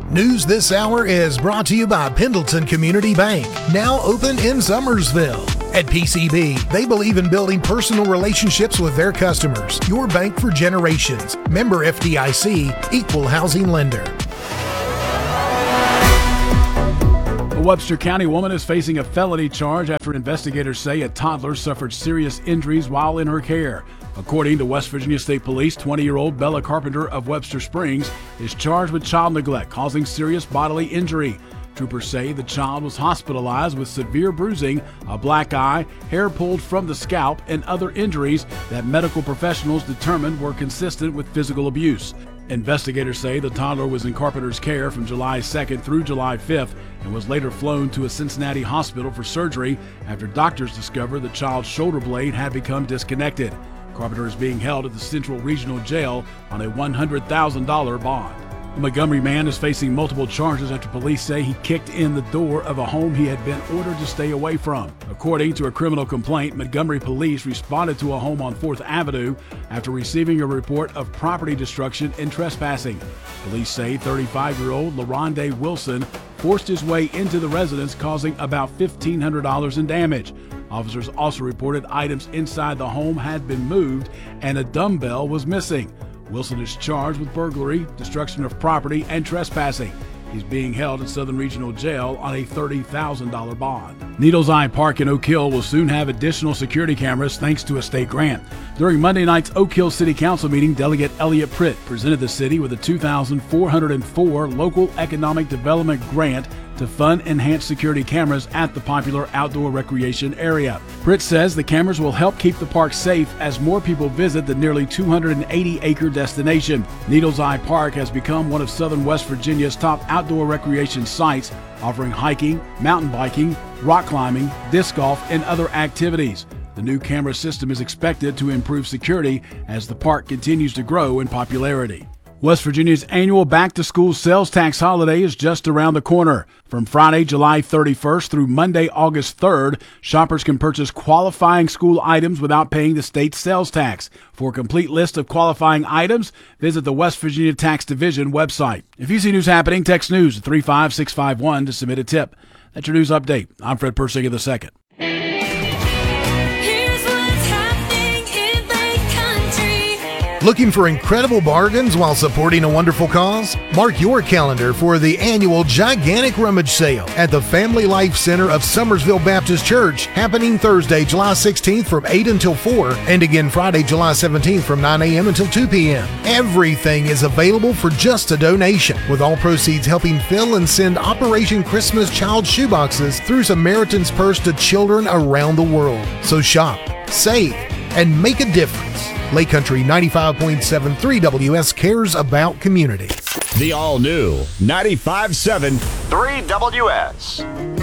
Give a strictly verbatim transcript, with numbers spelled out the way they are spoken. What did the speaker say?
News this hour is brought to you by Pendleton Community Bank, now open in Summersville. At P C B, they believe in building personal relationships with their customers. Your bank for generations. Member F D I C, Equal Housing Lender. A Webster County woman is facing a felony charge after investigators say a toddler suffered serious injuries while in her care. According to West Virginia State Police, twenty-year-old Bella Carpenter of Webster Springs is charged with child neglect causing serious bodily injury. Troopers say the child was hospitalized with severe bruising, a black eye, hair pulled from the scalp, and other injuries that medical professionals determined were consistent with physical abuse. Investigators say the toddler was in Carpenter's care from July second through July fifth and was later flown to a Cincinnati hospital for surgery after doctors discovered the child's shoulder blade had become disconnected. Carpenter is being held at the Central Regional Jail on a one hundred thousand dollars bond. A Montgomery man is facing multiple charges after police say he kicked in the door of a home he had been ordered to stay away from. According to a criminal complaint, Montgomery police responded to a home on fourth Avenue after receiving a report of property destruction and trespassing. Police say thirty-five-year-old LaRonde Wilson forced his way into the residence, causing about fifteen hundred dollars in damage. Officers also reported items inside the home had been moved and a dumbbell was missing. Wilson is charged with burglary, destruction of property, and trespassing. He's being held at Southern Regional Jail on a thirty thousand dollars bond. Needles Eye Park in Oak Hill will soon have additional security cameras thanks to a state grant. During Monday night's Oak Hill City Council meeting, Delegate Elliot Pritt presented the city with a two thousand four hundred four Local Economic Development Grant to fund enhanced security cameras at the popular outdoor recreation area. Pritt says the cameras will help keep the park safe as more people visit the nearly two hundred eighty acre destination. Needles Eye Park has become one of Southern West Virginia's top outdoor recreation sites, offering hiking, mountain biking, rock climbing, disc golf, and other activities. The new camera system is expected to improve security as the park continues to grow in popularity. West Virginia's annual back-to-school sales tax holiday is just around the corner. From Friday, July thirty-first through Monday, August third, shoppers can purchase qualifying school items without paying the state sales tax. For a complete list of qualifying items, visit the West Virginia Tax Division website. If you see news happening, text news at three five six five one to submit a tip. That's your news update. I'm Fred Persinger the second. Looking for incredible bargains while supporting a wonderful cause? Mark your calendar for the annual Gigantic Rummage Sale at the Family Life Center of Summersville Baptist Church, happening Thursday, July sixteenth from eight until four, and again Friday, July seventeenth from nine a.m. until two p.m. Everything is available for just a donation, with all proceeds helping fill and send Operation Christmas Child Shoeboxes through Samaritan's Purse to children around the world. So shop, save, and make a difference. Lake Country ninety-five point seven three W S cares about community. The all-new ninety-five point seven three W S.